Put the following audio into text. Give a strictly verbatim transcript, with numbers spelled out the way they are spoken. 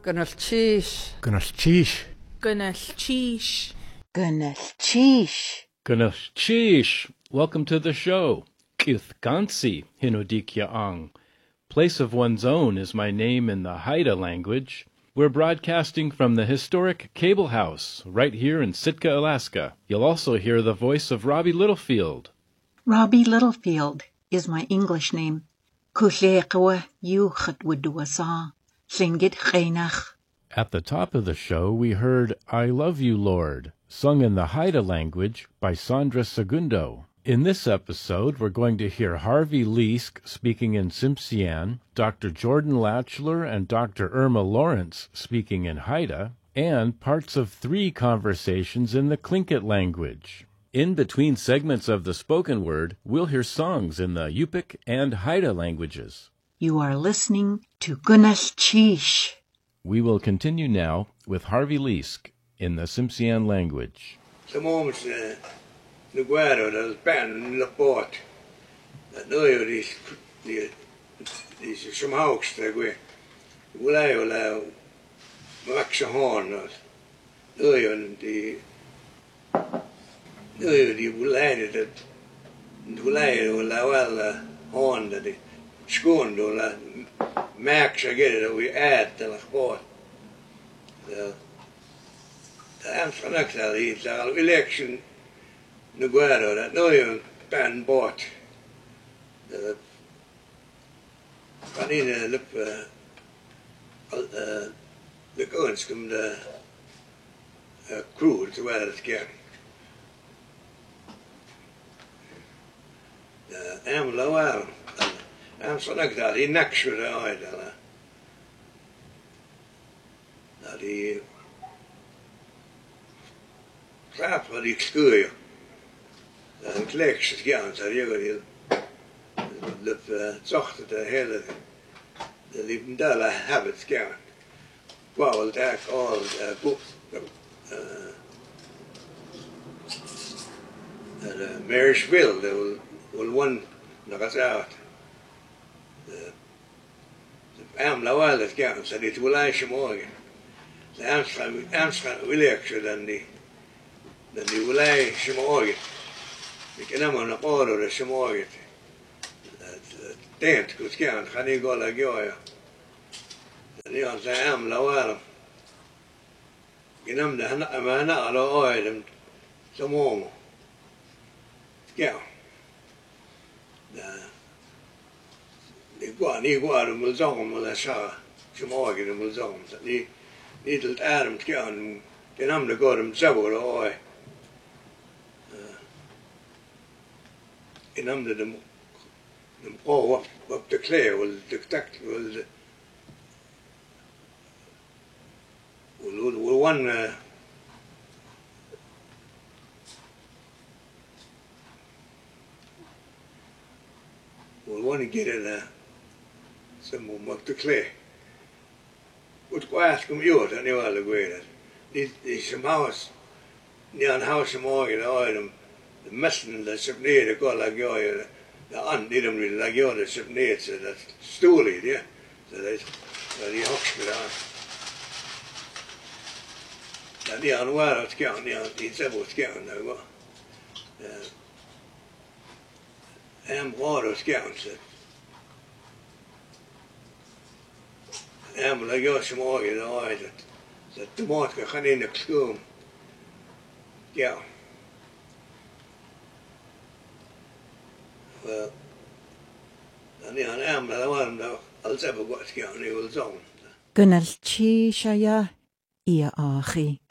Gynnell-cheesh. Gynnell-cheesh. Gynnell-cheesh. Gynnell-cheesh. Gynnell-cheesh. Welcome to the show. Kithgansi Hinudikya Ang. Place of one's own is my name in the Haida language. We're broadcasting from the historic Cable House right here in Sitka, Alaska. You'll also hear the voice of Robbie Littlefield. Robbie Littlefield is my English name. Kuleqwa yuchat wudwasa. Lingit geinach. At the top of the show, we heard I Love You, Lord, sung in the Haida language by Sandra Segundo. In this episode, we're going to hear Harvey Leask speaking in Tsimshian, Doctor Jordan Latchler and Doctor Irma Lawrence speaking in Haida, and parts of three conversations in the Tlingit language. In between segments of the spoken word, we'll hear songs in the Yupik and Haida languages. You are listening to Gynnell-cheesh. We will continue now with Harvey Leask in the Tsimshian language. The guarda das band la port. Dat no yo dis die dis smaukstra gue. Ulai ola maxa hornos. No yo di No yo di ulai dat ulai ola wala horn dat skondo la maxa get it we add the la port. The the amsterdam is election the guarda that no you ban bought the panina lip uh the guns come the crew to where it can the am low am so like that in next to the idol that he trap for the school. Een kleekjes gaan, zei je dat de zocht de hele de liefdale habits gaan. Wauw, het echt al boek. De Marysville, de wil one nog eens uit. De am lawal het gaan, zei dit wil hij morgen. De Amsterdam Amsterdam wil ik zo dan die dan die wil hij morgen. Ik ken hem een oor de morgen. Tent kus gaan, ga niet go la gioia. Dan die aan zijn am lawal. Ik hem de maar na alle oor zo mooi. Ja. Da. Die go niet go de mulzong mul sa. Zo morgen de mulzong. Die niet het adem gaan. Ken hem de go de zabo de oor. In hem de de oh op op de klei wil de takt wil wil wil one wil one get in a some op de klei wat kwaad kom je dan niet wel de goeie dit is een huis niet een huis morgen de de messen de subneer de go la gioia de an niet om la gioia de subneer ze dat stoelie ja dat is dat die hoks gedaan dat die aan waar het kan ja die zebo het kan nou wel en waar het kan ze en la gioia morgen de uit dat dat de morgen gaan in de school ja. Well, dan is aan hem dat waarom dat als hebben wat gaan niet wil zong. Gynnell-cheesh ja ia achi.